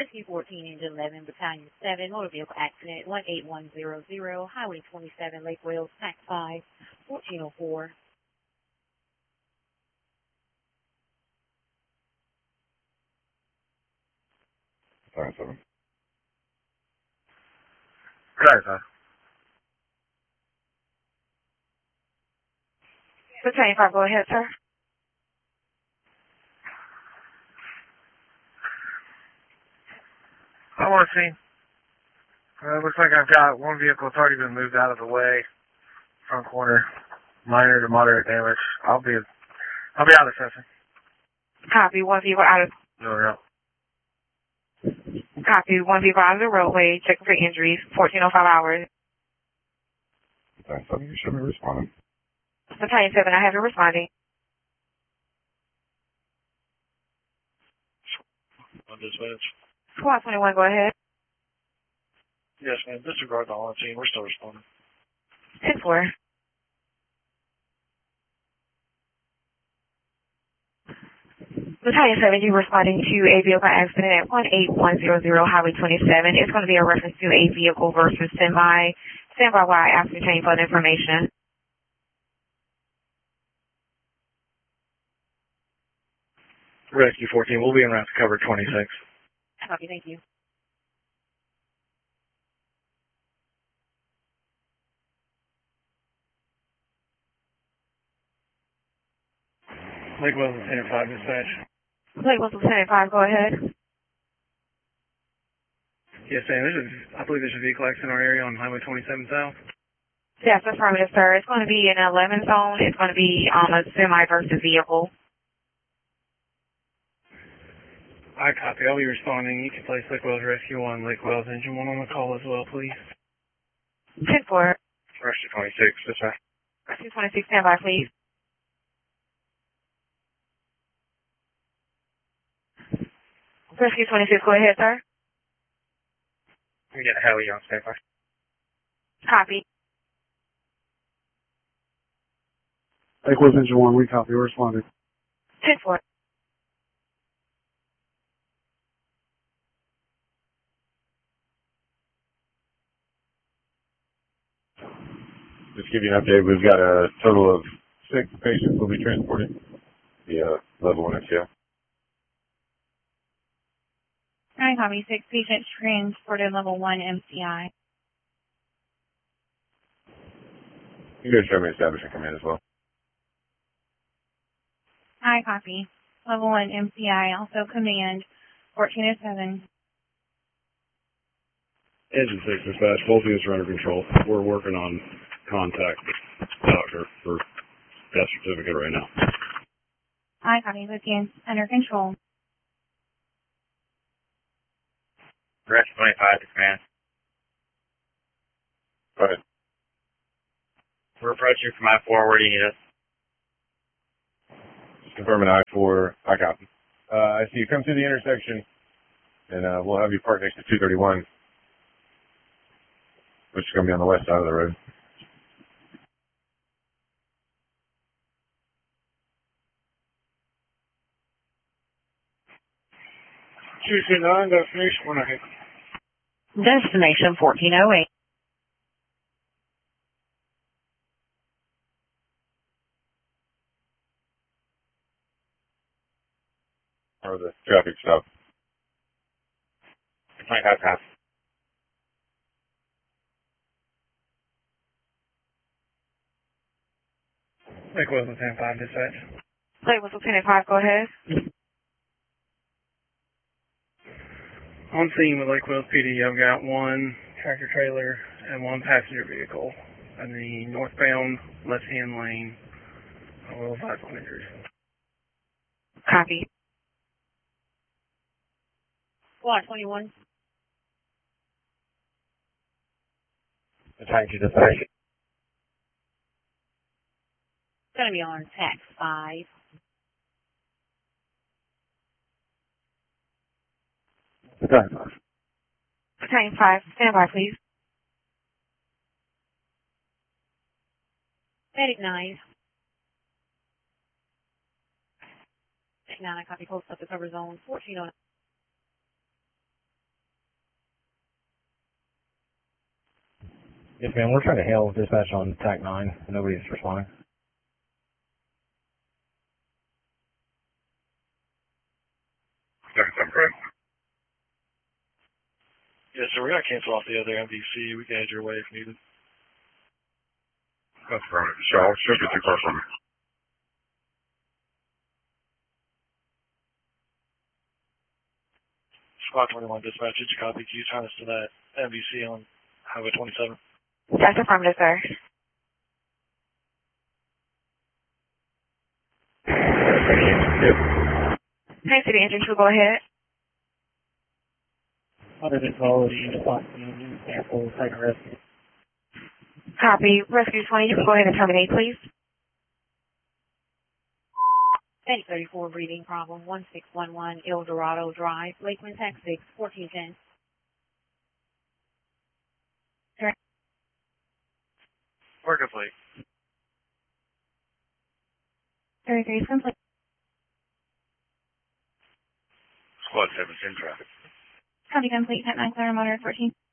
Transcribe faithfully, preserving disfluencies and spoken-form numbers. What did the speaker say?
Rescue fourteen, Engine eleven, Battalion seven, Motor Vehicle Accident, one eight one zero zero, Highway twenty-seven, Lake Wales, Tax five, fourteen oh four. Sorry, seven. Right, sir. Battalion five, go ahead, sir. I want to see. Uh, it looks like I've got one vehicle that's already been moved out of the way. Front corner. Minor to moderate damage. I'll be, I'll be out assessing. Copy. One vehicle out of. No, no. Copy. One vehicle out of the roadway. Checking for injuries. fourteen oh five hours. Battalion seven, you should be responding. Battalion seven, I have you responding. On dispatch. Squad twenty-one, go ahead. Yes, ma'am. Disregard the all team. We're still responding. ten four. Battalion seven, you're responding to a vehicle accident at one eight one zero zero Highway twenty-seven. It's going to be a reference to a vehicle versus standby. Standby while I ascertain further information. Rescue fourteen, we'll be en route to cover twenty-six. Copy, thank you. Lake Wales, Lieutenant five, dispatch. Lake Wales, Lieutenant five, go ahead. Yes, ma'am. There's a, I believe there's a vehicle accident in our area on Highway twenty-seven South. Yes, affirmative, sir. It's going to be an eleven zone. It's going to be um, a semi versus vehicle. I copy. I'll be responding. You can place Lake Wales Rescue one, Lake Wales Engine one on the call as well, please. ten four. Rescue twenty-six, dispatch. Rescue twenty-six, standby, please. Rescue twenty-six, go ahead, sir. We got a heli on standby. Copy. Lake Wales Engine one, we copy. We're responding. ten four. Just to give you an update, we've got a total of six patients will be transported via level one M C I. Nine copy, six patients transported level one M C I. You can go show me establishment command as well. I copy. Level one M C I, also command fourteen oh seven. Engine six, dispatch. Both units are under control. We're working on contact with the doctor for death certificate right now. I copy, with units under control. Rescue twenty-five to command. Go ahead. We're approaching from I four. Where do you need us? Just confirming I four. I copy. Uh, I see you come through the intersection, and uh, we'll have you park next to two thirty-one, which is going to be on the west side of the road. two two nine, destination one eight. Destination fourteen oh eight. Or the traffic stop. twenty-five cops. Lake Wales, Lieutenant five, dispatch. Lake Wales, Lieutenant five, go ahead. On scene with Lake Wales P D, I've got one tractor trailer and one passenger vehicle in the northbound left-hand lane. I will advise on injuries. Copy. Squad twenty-one. Battalion two dispatch. It's going to be on tax five. Battalion five. Battalion five, standby, please. Medic nine. Medic nine, I copy, post up the cover zone fourteen oh nine. Yes, ma'am. We're trying to hail dispatch on T A C nine. Nobody's responding. seventy-seven, correct? Yes, sir. We got to cancel off the other M V C. We can head your way if needed. That's right. Shall shouldn't be too far from me. Squad twenty-one dispatch, did you copy? Can you turn us to that M V C on Highway twenty-seven? That's affirmative, sir. Hey, City Engine two, go ahead. Other than call the response team, sample, site rescue. Copy. Rescue twenty, you can go ahead and terminate, please. eight thirty-four breathing problem, one six one one El Dorado Drive, Lakeland, Tax six, fourteen ten. We're complete. thirty-three is complete. Squad seven's in traffic. Copy complete, at nine clear, monitor fourteen.